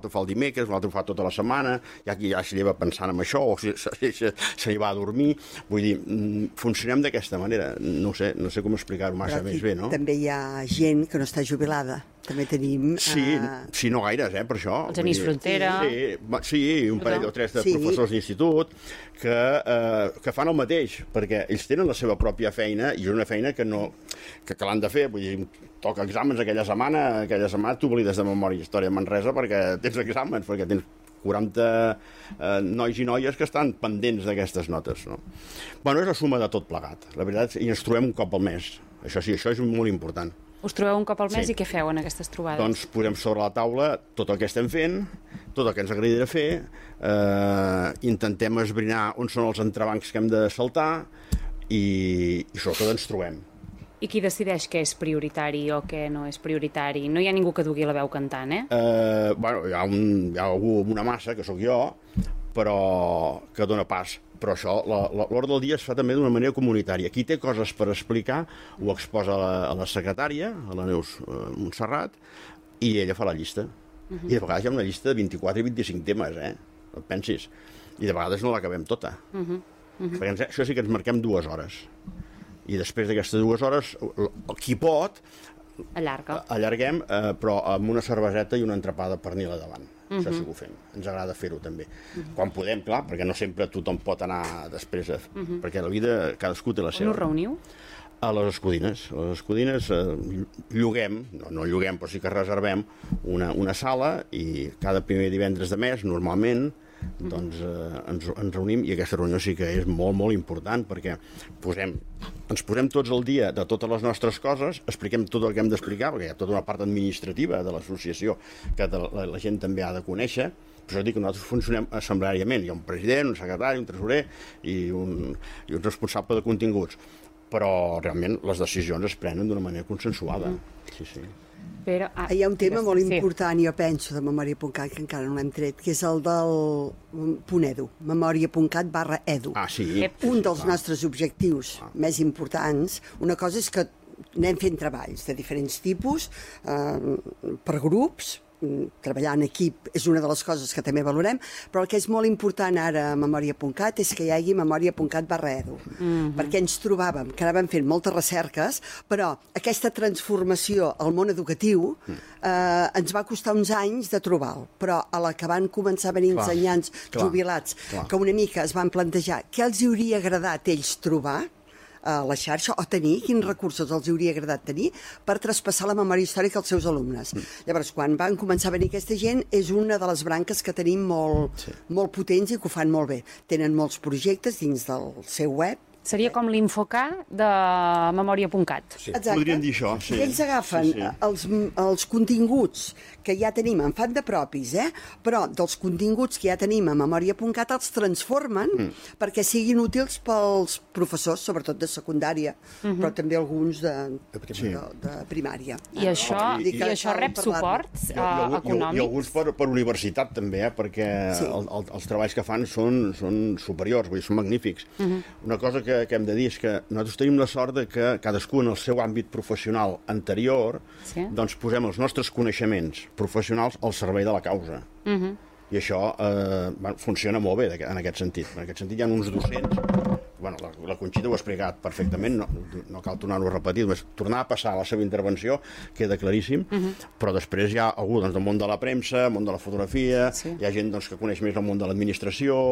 que fa el dimecres, un altre ho fa tota la setmana, hi ha qui ja s'hi lleva pensant en això, o se hi va a dormir. Vull dir, funcionem d'aquesta manera. No sé com explicar-ho massa més bé, no? També hi ha gent que no està jubilada. També tenim... Sí, no gaires, per això. Els Amics Frontera. Sí, un parell o tres de professors d'institut que fan el mateix, perquè ells tenen la seva pròpia feina i és una feina que l'han de fer. Vull dir, toca exàmens aquella setmana t'oblides de memòria i història de Manresa perquè tens exàmens, perquè tens 40 nois i noies que estan pendents d'aquestes notes, no? Bueno, és la suma de tot plegat, la veritat, i ens trobem un cop al mes. Això sí, això és molt important. Us trobeu un cop al mes i què feu en aquestes trobades? Doncs posem sobre la taula tot el que estem fent, tot el que ens agradaria fer, intentem esbrinar on són els entrebancs que hem de saltar i sobretot ens trobem. I qui decideix què és prioritari o què no és prioritari? No hi ha ningú que dugui la veu cantant, Bueno, hi ha algú amb una massa, que sóc jo, però que dona pas. Però això, l'ordre del dia es fa també d'una manera comunitària. Qui té coses per explicar ho exposa a la secretària, a la Neus Montserrat, i ella fa la llista. I de vegades hi ha una llista de 24 i 25 temes, no et pensis. I de vegades no l'acabem tota. Perquè això sí que ens marquem 2 hores. I després d'aquestes 2 hores, qui pot, allarguem, però amb una cerveseta i una entrepà de pernil a davant. Això sí que ho fem. Ens agrada fer-ho també. Quan podem, clar, perquè no sempre tothom pot anar després, perquè la vida cadascú té la seva. On us reuniu? A les Escudines. A les Escudines lloguem, no lloguem, però sí que reservem una sala i cada primer divendres de mes, normalment, doncs ens reunim i aquesta reunió sí que és molt, molt important perquè ens posem tots al dia de totes les nostres coses, expliquem tot el que hem d'explicar, perquè hi ha tota una part administrativa de l'associació que la gent també ha de conèixer. Per això dic que nosaltres funcionem assembleàriament. Hi ha un president, un secretari, un tresorer i un responsable de continguts. Però realment les decisions es prenen d'una manera consensuada. Sí. Però, hi ha un tema molt important, jo penso, de memòria.cat, que encara no l'hem tret, que és el del .edu, memòria.cat/edu. Sí. Un dels nostres objectius més importants, una cosa és que anem fent treballs de diferents tipus, per grups, treballar en equip és una de les coses que també valorem, però el que és molt important ara a memòria.cat és que hi hagi memòria.cat/edu, perquè ens trobàvem que anàvem fent moltes recerques, però aquesta transformació al món educatiu ens va costar uns anys de trobar-lo, però a la que van començar a venir ensenyants jubilats, que una mica es van plantejar què els hauria agradat ells trobar a la xarxa o tenir, quins recursos els hauria agradat tenir per traspassar la memòria històrica als seus alumnes. Llavors, quan van començar a venir aquesta gent, és una de les branques que tenim molt potents i que ho fan molt bé. Tenen molts projectes dins del seu web. Seria com l'Infocar de memòria.cat. Exacte. Podríem dir això, sí. I ells agafen els continguts que ja tenim, en fan de propis, però dels continguts que ja tenim a memòria.cat els transformen perquè siguin útils pels professors, sobretot de secundària, però també alguns de primària. I això rep suports econòmics? I alguns per universitat també, perquè els treballs que fan són superiors, vull dir, són magnífics. Una cosa que hem de dir és que nosaltres tenim la sort de que cadascú en el seu àmbit professional anterior doncs posem els nostres coneixements professionals al servei de la causa. I això funciona molt bé en aquest sentit. En aquest sentit hi ha uns docents, la Conxita ho ha explicat perfectament, no cal tornar-ho a repetir, només tornar a passar la seva intervenció queda claríssim, però després hi ha algú del món de la premsa, món de la fotografia, hi ha gent que coneix més el món de l'administració,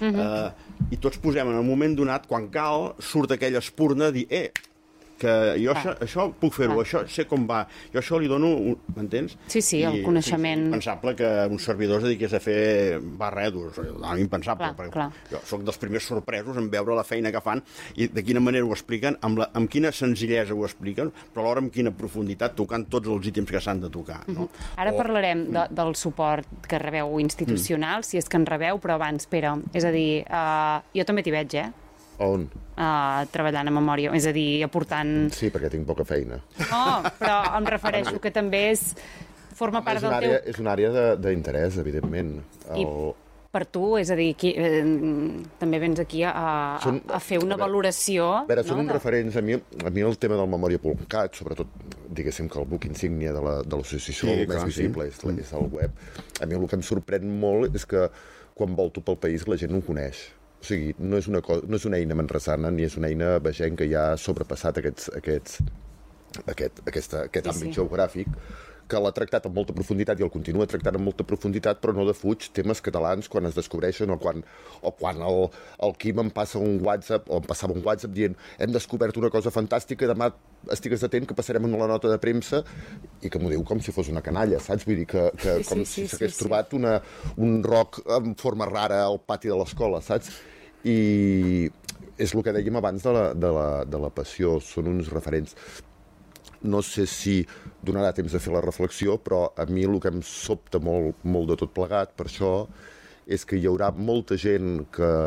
i tots posem en el moment donat, quan cal, surt aquella espurna de dir, que jo això puc fer-ho, això sé com va, jo això li dono, m'entens? Sí, el coneixement. És impensable que un servidor es dediqués a fer /edus, impensable, perquè jo soc dels primers sorpresos en veure la feina que fan i de quina manera ho expliquen, amb quina senzillesa ho expliquen, però alhora amb quina profunditat, tocant tots els ítems que s'han de tocar. Ara parlarem del suport que rebeu institucional, si és que en rebeu, però abans, Pere, és a dir, jo també t'hi veig, On? Treballant a memòria, és a dir, aportant... Sí, perquè tinc poca feina. No, però em refereixo que també forma part del teu... És una àrea d'interès, evidentment. I per tu, és a dir, també vens aquí a fer una valoració... A veure, són uns referents. A mi el tema del memòria.cat, sobretot diguéssim que el buc insígnia de l'associació Sí, el més clar, visible és el web. A mi el que em sorprèn molt és que quan volto pel país la gent no ho coneix. O sigui, no és una eina manresana ni és una eina veient que ja ha sobrepassat aquest àmbit geogràfic, que l'ha tractat amb molta profunditat i el continua tractant amb molta profunditat, però no defuig temes catalans quan es descobreixen o quan el Quim em passa un WhatsApp o em passava un WhatsApp dient hem descobert una cosa fantàstica, demà estigues atent que passarem una nota de premsa, i que m'ho diu com si fos una canalla, saps? Vull dir que com si s'hagués trobat un roc en forma rara al pati de l'escola, saps? I és el que dèiem abans de la passió, són uns referents. No sé si donarà temps de fer la reflexió, però a mi el que em sobta molt de tot plegat, per això, és que hi haurà molta gent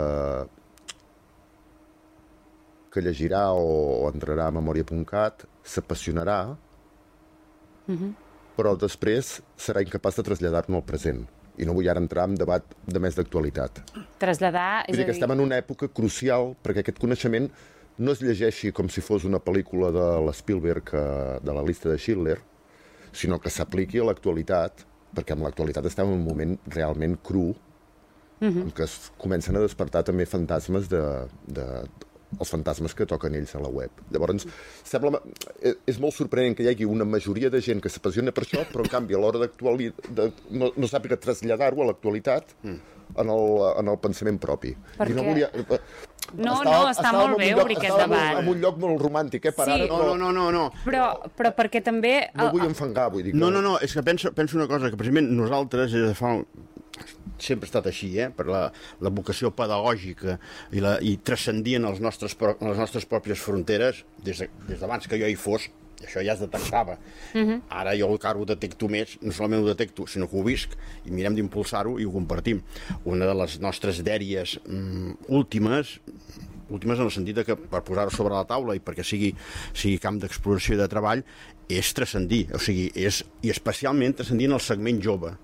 que llegirà o entrarà a memòria.cat, s'apassionarà, però després serà incapaç de traslladar-lo al present. I no vull ara entrar en debat de més d'actualitat. Traslladar... Vull dir que estem en una època crucial perquè aquest coneixement no es llegeixi com si fos una pel·lícula de l'Spielberg, de la llista de Schindler, sinó que s'apliqui a l'actualitat, perquè en l'actualitat estem en un moment realment cru, en què es comencen a despertar també fantasmes els fantasmes que toquen ells a la web. Llavors, és molt sorprenent que hi hagi una majoria de gent que s'apassiona per això, però en canvi a l'hora no sàpiga traslladar-ho a l'actualitat en el pensament propi. Perquè... està molt bé obrir aquest debat. Estava en un lloc molt romàntic, per ara... No. Però perquè també... No vull enfangar, vull dir que... No, és que penso una cosa, que precisament nosaltres sempre ha estat així, per la vocació pedagògica i transcendien les nostres pròpies fronteres des d'abans que jo hi fos, això ja es detectava. Ara jo encara ho detecto més, no solament ho detecto, sinó que ho visc i mirem d'impulsar-ho i ho compartim. Una de les nostres dèries últimes en el sentit que per posar-ho sobre la taula i perquè sigui camp d'exploració i de treball, és transcendir, o sigui, i especialment transcendir en el segment jove.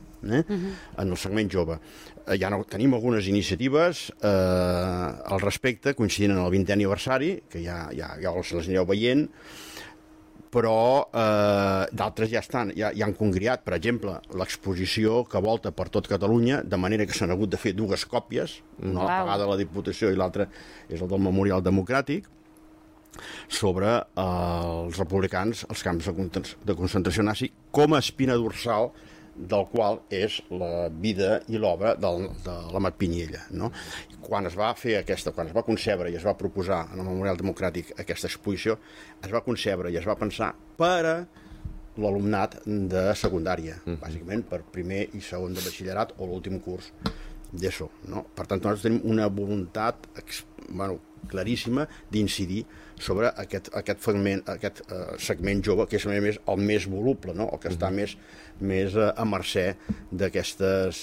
En el segment jove. Ja tenim algunes iniciatives al respecte, coincidint en el 20è aniversari, que ja les anireu veient, però d'altres ja han congriat, per exemple, l'exposició que volta per tot Catalunya, de manera que s'han hagut de fer dues còpies, una a la pagada de la Diputació i l'altra és el del Memorial Democràtic, sobre els republicans, els camps de concentració nazi, com a espina dorsal del qual és la vida i l'obra de l'Amat Piniella, no? Quan es va concebre i es va proposar en el Memorial Democràtic aquesta exposició, es va concebre i es va pensar per a l'alumnat de secundària, bàsicament per primer i segon de batxillerat o l'últim curs d'ESO, no? Per tant, nosaltres tenim una voluntat claríssima d'incidir sobre aquest segment jove, que és el més voluble, no? El que està més a mercè d'aquest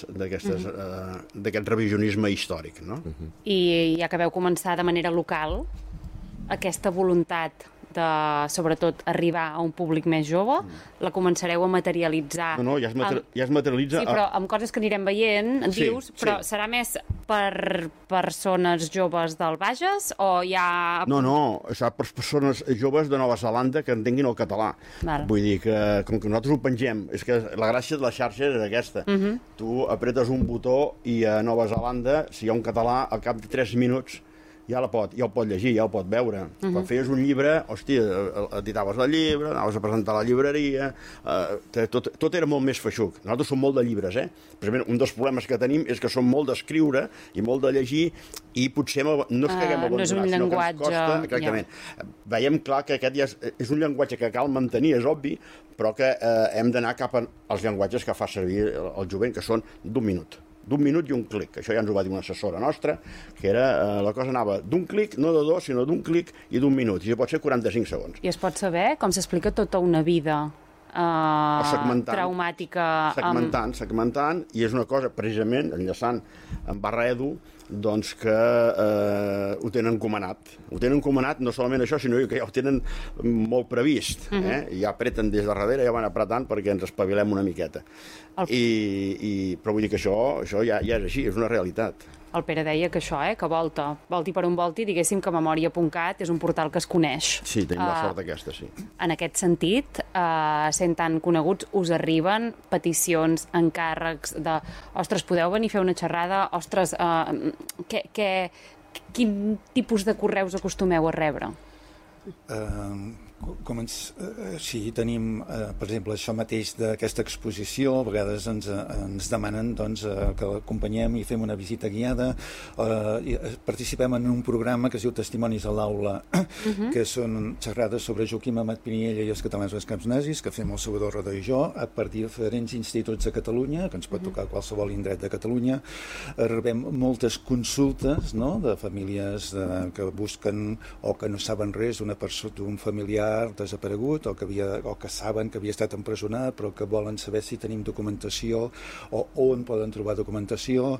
revisionisme històric, no? I ja que vau començar de manera local, aquesta voluntat de, sobretot, arribar a un públic més jove, la començareu a materialitzar. No, ja es materialitza... Sí, però amb coses que anirem veient, dius, però serà més per persones joves del Bages o ja... No, serà per persones joves de Nova Zelanda que entenguin el català. Vull dir que, com que nosaltres ho pengem, és que la gràcia de la xarxa és aquesta. Tu apretes un botó i a Nova Zelanda, si hi ha un català, al cap de 3 minuts ja el pot llegir, ja el pot veure. Quan feies un llibre, hòstia, editaves el llibre, anaves a presentar a la llibreria, tot era molt més feixuc. Nosaltres som molt de llibres, Precisament, un dels problemes que tenim és que som molt d'escriure i molt de llegir i potser no és que haguem abandonat, sinó que ens costa... Exactament. Veiem clar que aquest és un llenguatge que cal mantenir, és obvi, però que hem d'anar cap als llenguatges que fa servir el jovent, que són d'un minut i un clic. Això ja ens ho va dir una assessora nostra, que era, la cosa anava d'un clic, no de dos, sinó d'un clic i d'un minut, i si pot ser 45 segons. I es pot saber com s'explica tota una vida traumàtica? Segmentant, i és una cosa, precisament, enllaçant amb Barra Edu, doncs que ho tenen encomanat. Ho tenen encomanat, no solament això, sinó que ja ho tenen molt previst. Ja apreten des de darrere, ja van apretant perquè ens espavilem una miqueta. Però vull dir que això ja és així, és una realitat. El Pere deia que això, que volti per on volti, diguéssim que Memòria.cat és un portal que es coneix. Sí, tenim la sort aquesta, sí. En aquest sentit, sent tan coneguts, us arriben peticions, encàrrecs de ostres, podeu venir a fer una xerrada? Ostres, quin tipus de correus acostumeu a rebre? Sí, tenim, per exemple, això mateix d'aquesta exposició. A vegades ens demanen que l'acompanyem i fem una visita guiada. Participem en un programa que es diu Testimonis a l'aula, que són xerrades sobre Joaquim Amat Piniella i els catalans als camps nazis, que fem el Salvador Rodó i jo, a partir de diferents instituts de Catalunya, que ens pot tocar a qualsevol indret de Catalunya. Rebem moltes consultes, no?, de famílies que busquen o que no saben res d'un familiar desaparegut o que saben que havia estat empresonat però que volen saber si tenim documentació o on poden trobar documentació,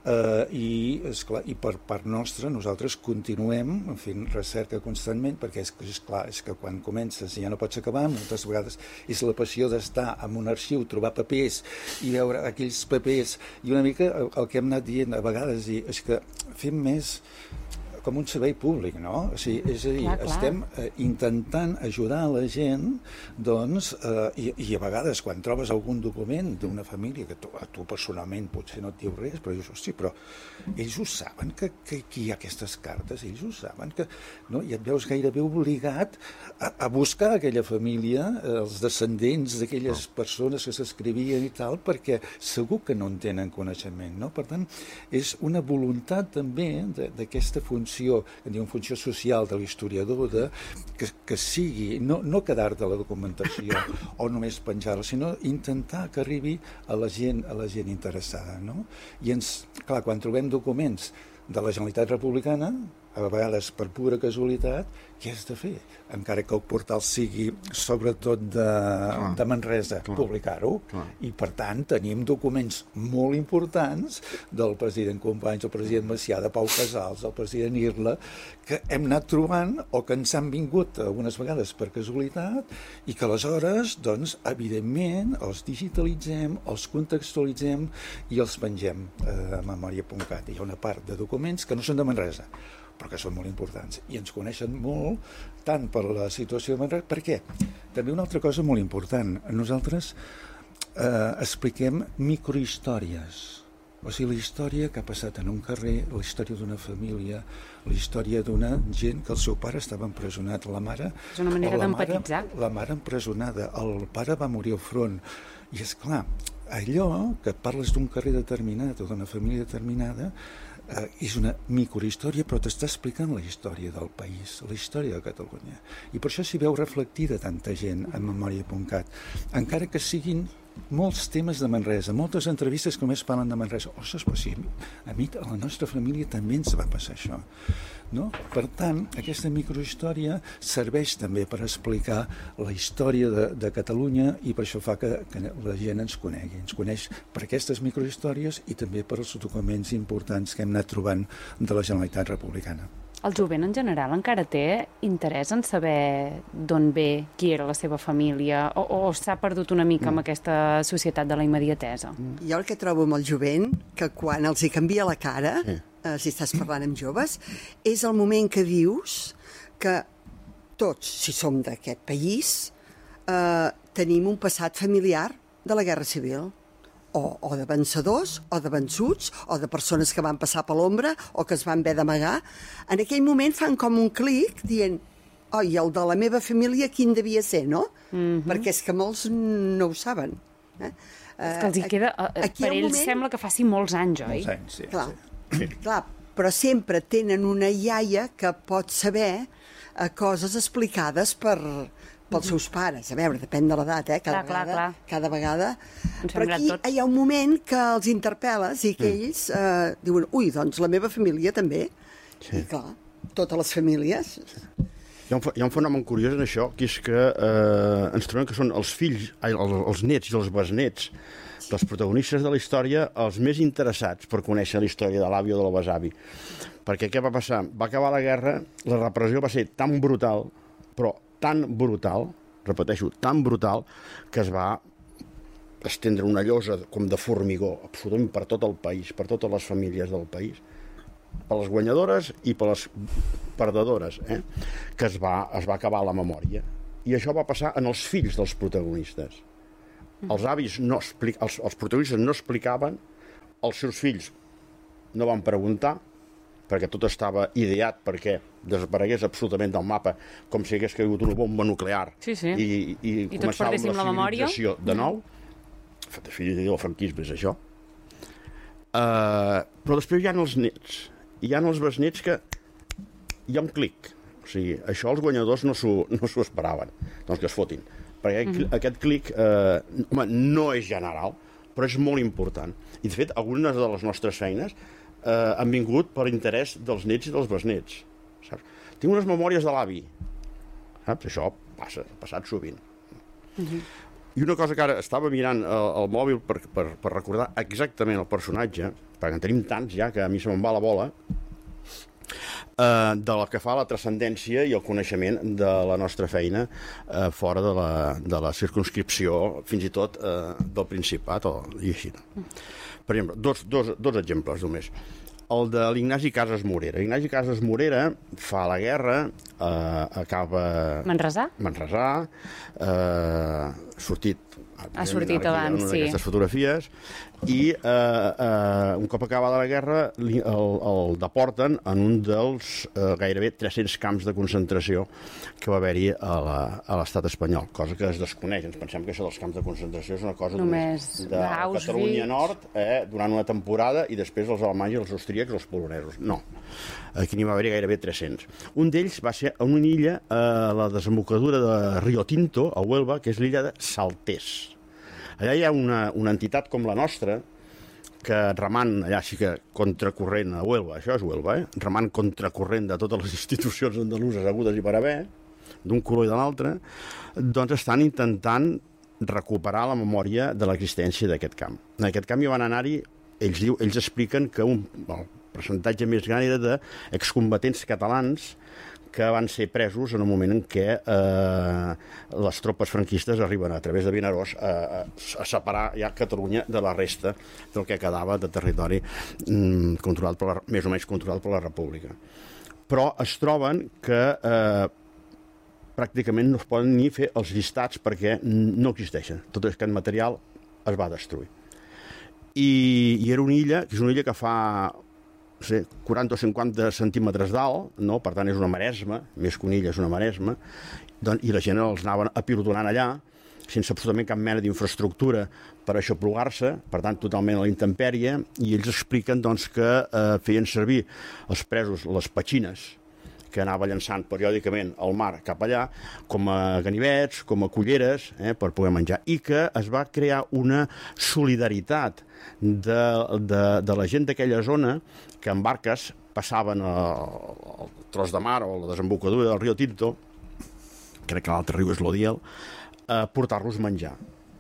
i per part nostra nosaltres continuem fent recerca constantment, perquè és clar que quan comences ja no pots acabar. Moltes vegades és la passió d'estar en un arxiu, trobar papers i veure aquells papers, i una mica el que hem anat dient a vegades és que fem més com un servei públic, no? O sigui, és a dir, estem intentant ajudar a la gent, doncs, i a vegades quan trobes algun document d'una família que tu personalment potser no et diu res, però dius, hosti, però ells ho saben que hi ha aquestes cartes, ells ho saben que, no? I et veus gairebé obligat a buscar aquella família, els descendents d'aquelles persones que s'escrivien i tal, perquè segur que no en tenen coneixement, no? Per tant, és una voluntat també d'aquesta funció, que en diuen funció social de l'historiador, que sigui, no quedar-te la documentació o només penjar-la, sinó intentar que arribi a la gent interessada, no? I clar, quan trobem documents de la Generalitat Republicana, a vegades per pura casualitat, què has de fer? Encara que el portal sigui sobretot de Manresa, publicar-ho. I per tant tenim documents molt importants del president Companys, del president Macià, de Pau Casals, del president Irla, que hem anat trobant o que ens han vingut algunes vegades per casualitat i que aleshores, doncs, evidentment, els digitalitzem, els contextualitzem i els pengem a Memòria.cat. Hi ha una part de documents que no són de Manresa, però que són molt importants i ens coneixen molt, tant per la situació de Manresa. Per què? També una altra cosa molt important. Nosaltres expliquem microhistòries. O sigui, la història que ha passat en un carrer, la història d'una família, la història d'una gent que el seu pare estava empresonat, la mare... És una manera d'empatitzar. La mare empresonada, el pare va morir al front. I és clar, allò que parles d'un carrer determinat o d'una família determinada és una microhistòria, però t'està explicant la història del país, la història de Catalunya. I per això s'hi veu reflectida tanta gent a Memòria.cat, encara que siguin molts temes de Manresa, moltes entrevistes que només parlen de Manresa. Ostres, però sí, a la nostra família també ens va passar això, no? Per tant, aquesta microhistòria serveix també per explicar la història de Catalunya i per això fa que la gent ens conegui. Ens coneix per aquestes microhistòries i també per els documents importants que hem anat trobant de la Generalitat Republicana. El jovent en general encara té interès en saber d'on ve, qui era la seva família, o s'ha perdut una mica amb aquesta societat de la immediatesa? Jo el que trobo amb el jovent, que quan els hi canvia la cara, si estàs parlant amb joves, és el moment que dius que tots, si som d'aquest país, tenim un passat familiar de la Guerra Civil. O de vencedors, o de vençuts, o de persones que van passar per l'ombra, o que es van haver d'amagar. En aquell moment fan com un clic dient i el de la meva família quin devia ser, no? Perquè és que molts no ho saben. És que els hi queda... Per ells sembla que faci molts anys, oi? Molts anys, sí. Clar, però sempre tenen una iaia que pot saber coses explicades pels seus pares. A veure, depèn de l'edat, cada vegada. Però aquí hi ha un moment que els interpel·les i que ells diuen, doncs la meva família també. I clar, totes les famílies. Hi ha un fenomen curiós en això, que és que ens trobem que són els fills, els nets i els besnets dels protagonistes de la història els més interessats per conèixer la història de l'avi o del besavi. Perquè què va passar? Va acabar la guerra, la repressió va ser tan brutal, però tan brutal, repeteixo, tan brutal, que es va estendre una llosa com de formigó, absolutament per tot el país, per totes les famílies del país, per les guanyadores i per les perdedores, que es va acabar la memòria. I això va passar en els fills dels protagonistes. Els avis els protagonistes no explicaven, els seus fills no van preguntar, perquè tot estava ideat perquè desaparegués absolutament del mapa, com si hagués caigut una bomba nuclear i començava una civilització de nou. De fill del franquisme és això. Però després hi ha els nets, hi ha els besnets que hi ha un clic. O sigui, això els guanyadors no s'ho esperaven, doncs que es fotin. Perquè aquest clic no és general, però és molt important. I de fet, algunes de les nostres feines han vingut per interès dels nets i dels besnets. Saps? Tinc unes memòries de l'avi. Saps? Això ha passat sovint. I una cosa que ara estava mirant el mòbil per recordar exactament el personatge, perquè en tenim tants ja que a mi se me'n va la bola, de la que fa la transcendència i el coneixement de la nostra feina fora de la circumscripció, fins i tot del Principat i així. Per exemple, dos exemples només. El de l'Ignasi Casas Morera. Ignasi Casas Morera fa la guerra, acaba... Manresà, ha sortit abans, sí. Aquestes fotografies, i un cop acabada la guerra el deporten en un dels gairebé 300 camps de concentració que va haver-hi a l'estat espanyol, cosa que es desconeix. Ens pensem que això dels camps de concentració és una cosa només de Catalunya Nord durant una temporada i després els alemanys, els austríacs, els polonesos. No, aquí n'hi va haver-hi gairebé 300. Un d'ells va ser en una illa a la desembocadura de Rio Tinto, a Huelva, que és l'illa de Saltés. Allà hi ha una entitat com la nostra, que remant, allà sí que contracorrent a Huelva, això és Huelva, remant contracorrent de totes les institucions andaluses hagudes i per haver, d'un color i de l'altre, doncs estan intentant recuperar la memòria de l'existència d'aquest camp. En aquest camp hi van anar-hi, ells expliquen que el percentatge més gran era d'excombatents catalans que van ser presos en un moment en què les tropes franquistes arriben a través de Vinaròs a separar ja Catalunya de la resta del que quedava de territori més o menys controlat per la República. Però es troben que pràcticament no es poden ni fer els llistats perquè no existeixen. Tot aquest material es va destruir. I era una illa, que és una illa que fa 40 o 50 centímetres d'alt, no? Per tant és una maresma, més que una illa és una maresma, i la gent els anaven apilotonant allà, sense absolutament cap mena d'infraestructura per aixoplugar-se, per tant totalment a la intempèrie, i ells expliquen doncs, que feien servir els presos les petxines que anava llançant periòdicament al mar cap allà, com a ganivets, com a culleres, per poder menjar, i que es va crear una solidaritat de la gent d'aquella zona que en barques passaven el tros de mar o la desembocadura del Rio Tinto, crec que l'altre riu és l'Odiel, a portar-los menjar.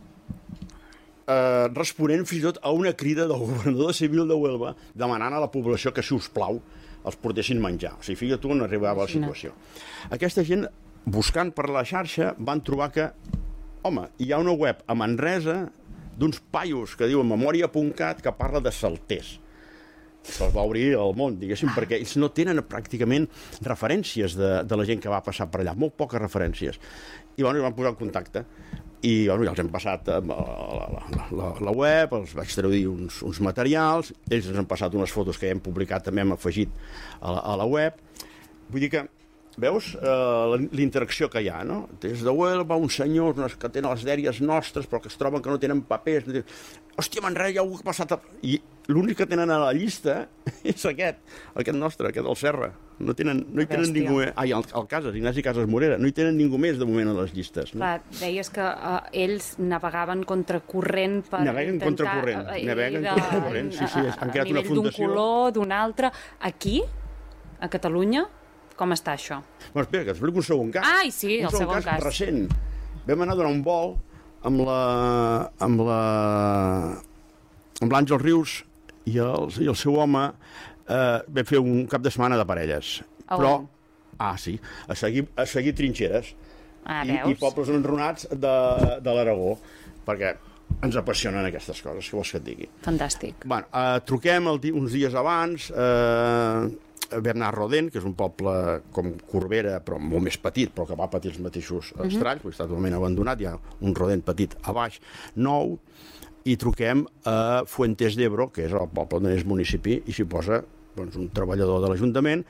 Responent fins i tot a una crida del governador civil de Huelva demanant a la població que, si us plau, els portessin menjar. O sigui, fíjate tu on arribava la situació. Aquesta gent, buscant per la xarxa, van trobar que, home, hi ha una web a Manresa d'uns paios que diuen memòria.cat que parla de Saltés. Se'ls va obrir el món, diguéssim, perquè ells no tenen pràcticament referències de la gent que va passar per allà, molt poques referències. I bueno, van posar en contacte. I bueno, ja els hem passat la web, els vaig traduir uns materials, ells ens han passat unes fotos que ja hem publicat, també hem afegit a la web. Vull dir que, veus l'interacció que hi ha, no? Des de Huelva, uns senyors que tenen les dèries nostres, però que es troben que no tenen papers. Hòstia, Manresa, hi ha algú que ha passat... I l'únic que tenen a la llista és aquest nostre, aquest del Serra. No hi tenen ningú... Ai, el Casas, Ignasi Casas Morera. No hi tenen ningú més de moment a les llistes. Clar, deies que ells navegaven contracorrent per intentar... Naveguen contracorrent, sí, han creat una fundació. A nivell d'un color, d'un altre. Aquí, a Catalunya, com està això? Bueno, espera, que t'explico un segon cas. Ai, sí, el segon cas. Recent. Vam anar a donar un vol amb l'Àngel Rius i el seu home. Vam fer un cap de setmana de parelles. Però, sí, a seguir trinxeres i pobles enrunats de l'Aragó, perquè ens apassionen aquestes coses, què vols que et digui? Fantàstic. Bueno, truquem uns dies abans, Bernard Rodin, que és un poble com Corbera, però molt més petit, però que va patir els mateixos estralls, perquè està totalment abandonat, hi ha un Rodin petit a baix, nou, i truquem a Fuentes d'Ebro, que és el poble on és municipi, i s'hi posa doncs, un treballador de l'Ajuntament.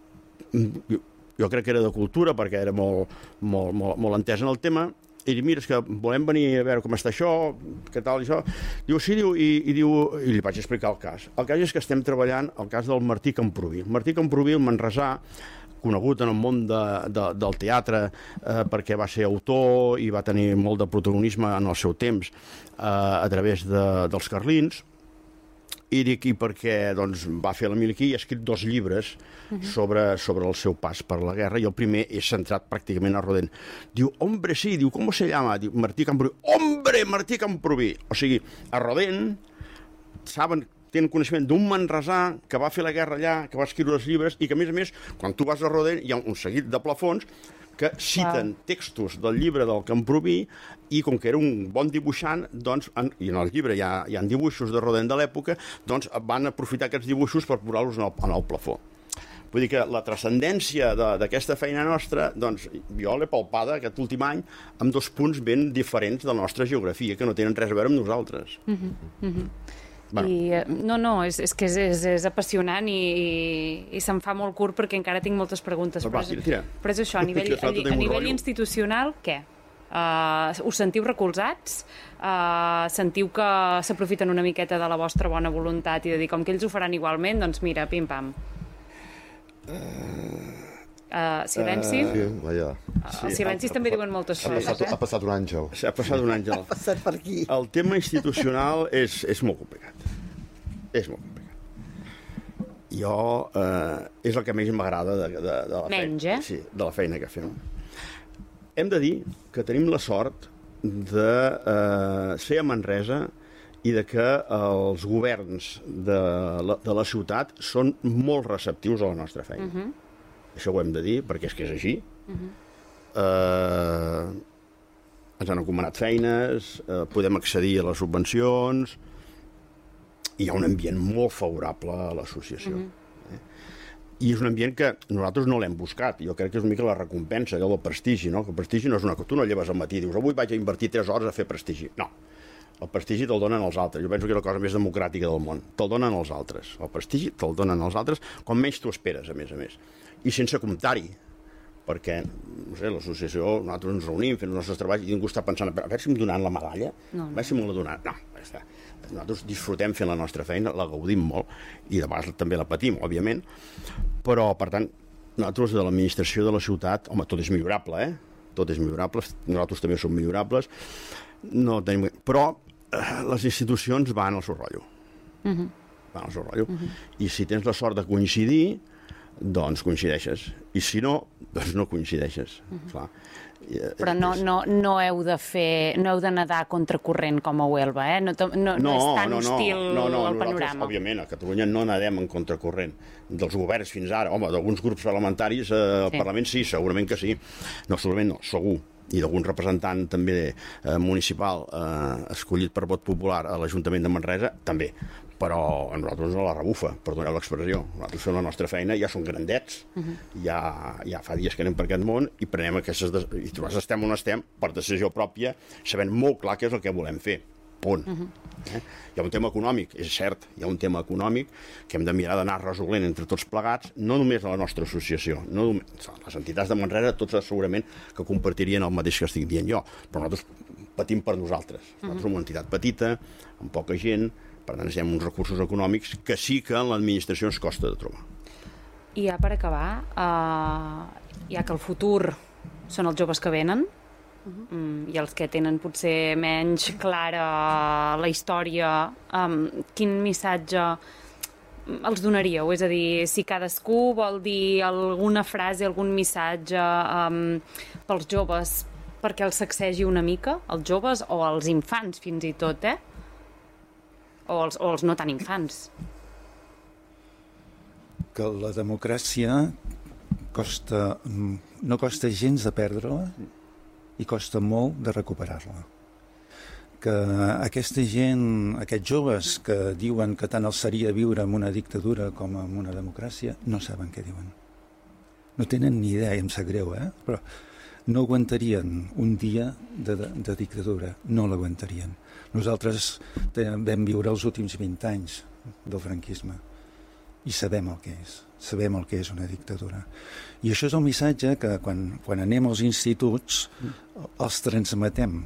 Jo crec que era de cultura, perquè era molt entès en el tema, i diu, mira, és que volem venir a veure com està això, què tal, i això. Diu, sí, i li vaig explicar el cas. El cas és que estem treballant el cas del Martí Camproví. Martí Camproví, el manresà, conegut en el món del teatre perquè va ser autor i va tenir molt de protagonisme en el seu temps a través dels carlins, i dic, i perquè doncs, va fer la mil aquí i ha escrit 2 llibres sobre el seu pas per la guerra, i el primer és centrat pràcticament a Rodin. Diu, hombre, sí, diu, ¿cómo se llama? Diu, Martí Camproví. Hombre, Martí Camproví! O sigui, a Rodin tenen coneixement d'un manresà que va fer la guerra allà, que va escriure els llibres, i que, a més, quan tu vas a Rodin hi ha un seguit de plafons que citen textos del llibre del Camproví, i com que era un bon dibuixant, doncs, i en el llibre hi ha dibuixos de Rodin de l'època, doncs van aprofitar aquests dibuixos per posar-los en el plafó. Vull dir que la transcendència d'aquesta feina nostra, doncs, jo l'he palpada aquest últim any amb 2 punts ben diferents de la nostra geografia, que no tenen res a veure amb nosaltres. Bueno. És que és apassionant i se'm fa molt curt perquè encara tinc moltes preguntes. Però és això, a nivell institucional, què? Us sentiu recolzats? Sentiu que s'aprofiten una miqueta de la vostra bona voluntat i de dir, com que ells ho faran igualment, doncs mira, pim-pam. Silenci? El silenci també diuen moltes coses. Ha passat un àngel. Ha passat un àngel. Ha passat per aquí. El tema institucional és molt complicat. És molt complicat. Jo, és el que més m'agrada de la feina. Sí, de la feina que fem. Hem de dir que tenim la sort de ser a Manresa i de que els governs de la ciutat són molt receptius a la nostra feina. Això ho hem de dir, perquè és que és així. Ens han encomanat feines, podem accedir a les subvencions, i hi ha un ambient molt favorable a l'associació. I és un ambient que nosaltres no l'hem buscat. Jo crec que és una mica la recompensa, allò del prestigi, no? Que el prestigi no és una cosa... Tu no lleves al matí i dius, avui vaig a invertir 3 hores a fer prestigi. No. El prestigi te'l donen els altres. Jo penso que és la cosa més democràtica del món. Te'l donen els altres. El prestigi te'l donen els altres, com menys t'ho esperes, a més. I sense comptar-hi. Perquè, no sé, l'associació, nosaltres ens reunim, fem els nostres treballs, i ningú està pensant, a veure si em donaran la medalla, a veure si me la donaran. No, ja està. Nosaltres disfrutem fent la nostra feina, la gaudim molt, i de vegades també la patim, òbviament, però, per tant, nosaltres de l'administració de la ciutat, home, tot és millorable, Tot és millorable, nosaltres també som millorables, no tenim... Però les institucions van al seu rotllo. Van al seu rotllo. I si tens la sort de coincidir, doncs coincideixes. I si no, doncs no coincideixes. Clar. Però no heu de nedar contracorrent com a Huelva, no és tan hostil el panorama. Òbviament, a Catalunya no nedem en contracorrent. Dels governs fins ara, home, d'alguns grups parlamentaris al Parlament sí, segurament que sí. No, segurament no, segur. I d'algun representant també municipal escollit per vot popular a l'Ajuntament de Manresa, també. Però a nosaltres no la rebufa, perdoneu l'expressió. Nosaltres fem la nostra feina, ja som grandets, ja fa dies que anem per aquest món i prenem aquestes... I nosaltres estem on estem, per decisió pròpia, sabent molt clar què és el que volem fer. Punt. Hi ha un tema econòmic, és cert, hi ha un tema econòmic que hem de mirar d'anar resolent entre tots plegats, no només a la nostra associació, les entitats de Manresa, tots segurament que compartirien el mateix que estic dient jo, però nosaltres patim per nosaltres. Nosaltres som una entitat petita, amb poca gent, per tant, necessitem uns recursos econòmics que sí que en l'administració ens costa de trobar. I ja per acabar, ja que el futur són els joves que venen, i els que tenen potser menys clara la història, quin missatge els donaríeu? És a dir, si cadascú vol dir alguna frase, algun missatge pels joves perquè els sacsegi una mica, els joves o els infants fins i tot, o els no tan infants. Que la democràcia no costa gens de perdre-la i costa molt de recuperar-la. que aquesta gent, aquests joves que diuen que tant els seria viure en una dictadura com en una democràcia, no saben què diuen. No tenen ni idea, i em sap greu, però no aguantarien un dia de dictadura, no l'aguantarien. Nosaltres vam viure els últims 20 anys del franquisme i sabem el que és una dictadura. I això és el missatge que quan anem als instituts els transmetem,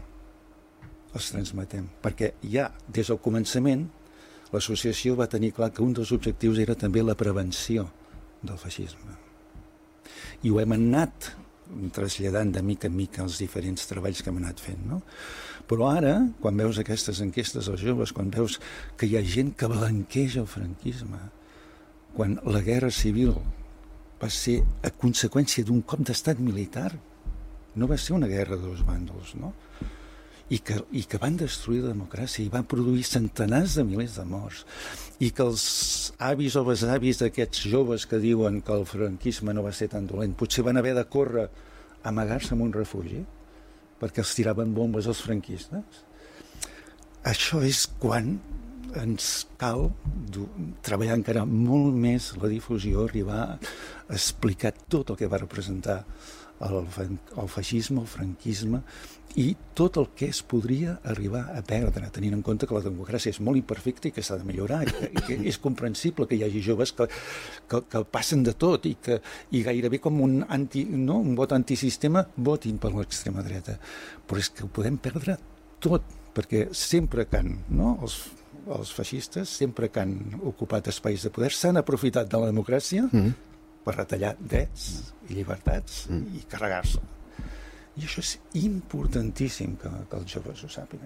perquè ja des del començament l'associació va tenir clar que un dels objectius era també la prevenció del feixisme. I ho hem anat traslladant de mica en mica els diferents treballs que hem anat fent, no? Però ara, quan veus aquestes enquestes als joves, quan veus que hi ha gent que blanqueja el franquisme, quan la guerra civil va ser a conseqüència d'un cop d'estat militar, no va ser una guerra de dos bàndols, no? I que van destruir la democràcia i van produir centenars de milers de morts, i que els avis o besavis d'aquests joves que diuen que el franquisme no va ser tan dolent potser van haver de córrer a amagar-se en un refugi perquè els tiraven bombes als franquistes. Això és quan ens cal treballar encara molt més la difusió, arribar a explicar tot el que va representar el feixisme, el franquisme i tot el que es podria arribar a perdre, tenint en compte que la democràcia és molt imperfecta i que s'ha de millorar, i que és comprensible que hi hagi joves que passen de tot i gairebé com un vot antisistema votin per l'extrema dreta. Però és que ho podem perdre tot, perquè sempre que els feixistes, sempre que han ocupat espais de poder, s'han aprofitat de la democràcia per retallar drets i llibertats i carregar-se. I això és importantíssim que els joves ho sàpiguen.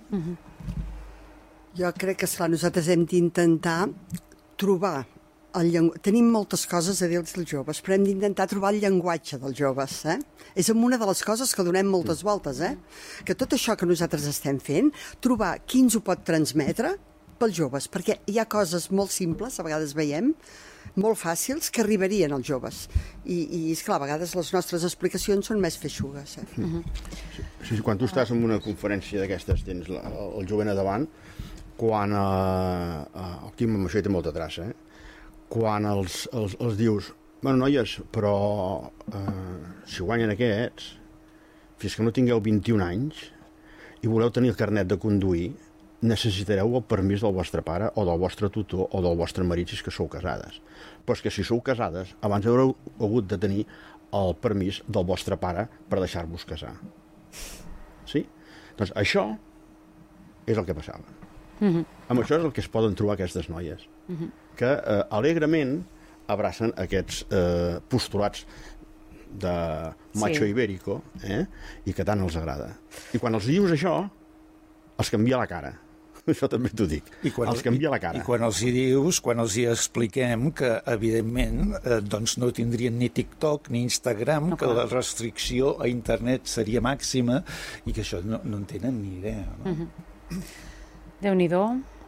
Jo crec que, esclar, nosaltres hem d'intentar trobar el llenguatge. Tenim moltes coses a dir als joves, però hem d'intentar trobar el llenguatge dels joves. És una de les coses que donem moltes voltes. Que tot això que nosaltres estem fent, trobar qui ens ho pot transmetre pels joves, perquè hi ha coses molt simples, a vegades veiem, molt fàcils, que arribarien als joves. I esclar, a vegades les nostres explicacions són més feixugues. Sí, quan tu estàs en una conferència d'aquestes, tens el jovent a davant, quan aquí amb això hi té molta traça, quan els dius, bueno, noies, però si guanyen aquests, fins que no tingueu 21 anys i voleu tenir el carnet de conduir, necessitareu el permís del vostre pare o del vostre tutor o del vostre marit si és que sou casades. Però és que si sou casades, abans haureu hagut de tenir el permís del vostre pare per deixar-vos casar. Sí? Doncs això és el que passava. Amb això és el que es poden trobar aquestes noies, que alegrement abracen aquests postulats de macho ibérico i que tant els agrada. I quan els dius això, els canvia la cara. Això també t'ho dic. Els canvia la cara. I quan els hi dius, quan els hi expliquem que, evidentment, doncs no tindrien ni TikTok ni Instagram, que la restricció a internet seria màxima i que això no en tenen ni idea. No? Déu-n'hi-do.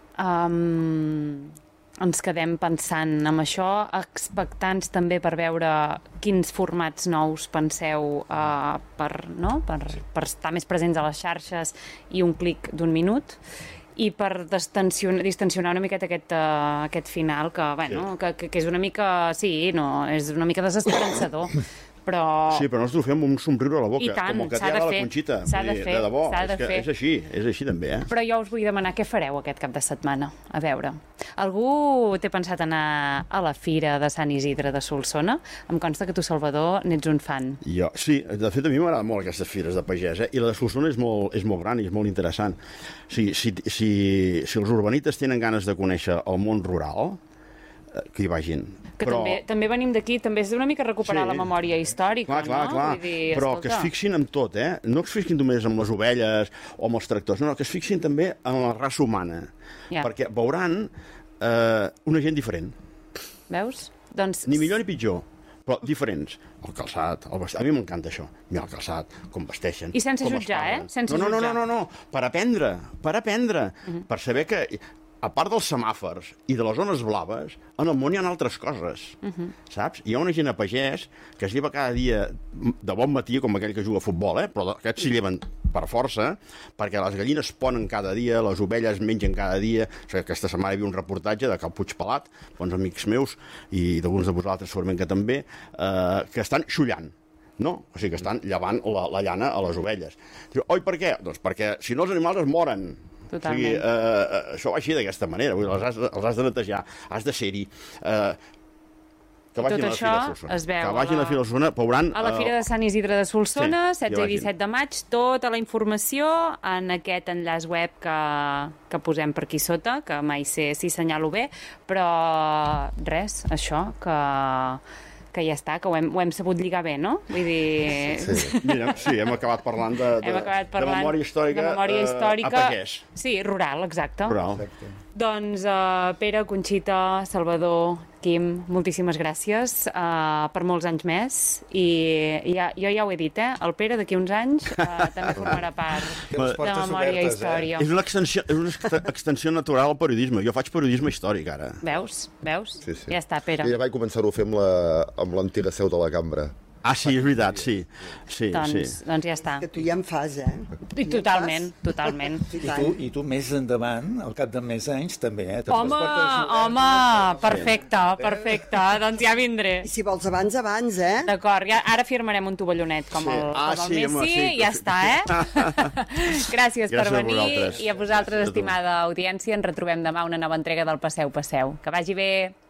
Ens quedem pensant en això, expectants també per veure quins formats nous penseu per estar més presents a les xarxes i un clic d'1 minut, i per distensionar una miqueta aquest final, que és una mica, és una mica desesperançador. Sí, però nosaltres ho fem amb un somriure a la boca, com el que té ara la Conxita. De debò, és així també. Però jo us vull demanar què fareu aquest cap de setmana. A veure, algú té pensat anar a la Fira de Sant Isidre de Solsona? Em consta que tu, Salvador, n'ets un fan. Jo, sí, de fet a mi m'agraden molt aquestes fires de pagès, i la de Solsona és molt gran i és molt interessant. Si els urbanites tenen ganes de conèixer el món rural, que hi vagin. També venim d'aquí, també és una mica recuperar la memòria històrica, clar. Vull dir, però que es fixin en tot, no es fixin només en les ovelles o en els tractors, no, que es fixin també en la raça humana, perquè veuran una gent diferent. Veus? Doncs... Ni millor ni pitjor, però diferents. El calçat, a mi m'encanta això. Mira el calçat, com vesteixen. I sense jutjar, sense jutjar. No, per aprendre, per saber que a part dels semàfors i de les zones blaves, en el món hi ha altres coses, saps? Hi ha una gent a pagès que es lleva cada dia de bon matí, com aquell que juga a futbol, però aquests s'hi lleven per força, perquè les gallines ponen cada dia, les ovelles mengen cada dia. O sigui, aquesta setmana hi havia un reportatge de Cal Puigpelat, bons amics meus, i d'alguns de vosaltres segurament que també, que estan xullant. No? O sigui, que estan llevant la llana a les ovelles. Diu, oi, per què? Doncs perquè, si no, els animals es moren. Totalment. O sigui, això va així d'aquesta manera. Vull dir, els has de netejar, has de ser-hi. Que vagin tot a la això Fira de Solsona. es veu Que vagin a la Fira de Solsona, veuran... A la Fira de Sant Isidre de Solsona, sí, 16 i 17 de maig, tota la informació en aquest enllaç web que posem per aquí sota, que mai sé si senyalo bé, però res, això, que ja està, que ho hem sabut lligar bé, no? Vull dir... Sí. Mira, sí, hem acabat parlant de memòria històrica, de memòria històrica a pagès. Sí, rural, exacte. Rural. Exacte. Doncs Pere, Conxita, Salvador, Quim, moltíssimes gràcies per molts anys més, i jo ja ho he dit, el Pere d'aquí uns anys també formarà part les de portes memòria i obertes, història. És una extensió natural al periodisme. Jo faig periodisme històric, ara. Veus? Sí, sí. Ja està, Pere. I ja vaig començar-ho a fer amb l'antiga seu de la cambra. Ah, sí, és veritat, sí. Doncs ja està. Que tu ja en fas, I totalment, totalment. I tu més endavant, al cap de més anys, també, També Home, les portes obertes. perfecte, doncs ja vindré. I si vols abans, D'acord, ara firmarem un tovallonet com el sí, home, Messi sí, i ja està, Gràcies per Gràcies a venir vosaltres. i a vosaltres, estimada audiència. Ens retrobem demà una nova entrega del Passeu. Que vagi bé.